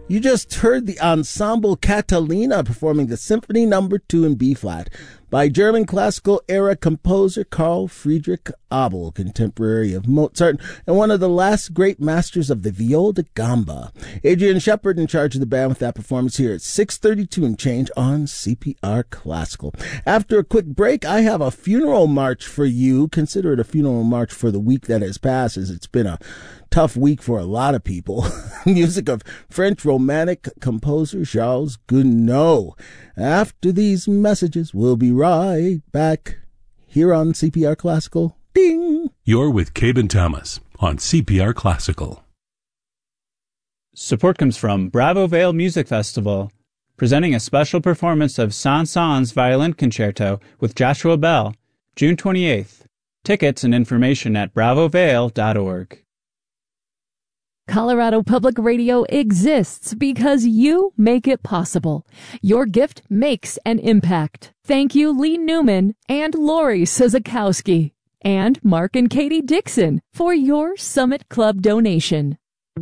You just heard the Ensemble Catalina performing the Symphony No. 2 in B-flat by German classical era composer Carl Friedrich Abel, contemporary of Mozart and one of the last great masters of the viol da gamba. Adrian Shepard in charge of the band with that performance here at 6:32 and change on CPR Classical. After a quick break, I have a funeral march for you. Consider it a funeral march for the week that has passed, as it's been a tough week for a lot of people. Music of French Romantic composer Charles Gounod. After these messages, we'll be right back here on CPR Classical. Ding! You're with Cabe Thomas on CPR Classical. Support comes from Bravo Vale Music Festival, presenting a special performance of Saint-Saëns Violin Concerto with Joshua Bell, June 28th. Tickets and information at bravovale.org. Colorado Public Radio exists because you make it possible. Your gift makes an impact. Thank you, Lee Newman and Lori Sozakowski and Mark and Katie Dixon for your Summit Club donation.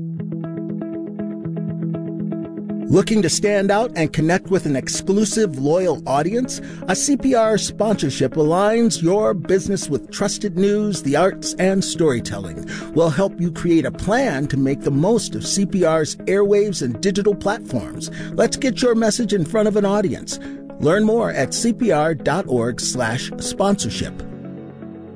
Looking to stand out and connect with an exclusive, loyal audience? A CPR sponsorship aligns your business with trusted news, the arts, and storytelling. We'll help you create a plan to make the most of CPR's airwaves and digital platforms. Let's get your message in front of an audience. Learn more at cpr.org/sponsorship.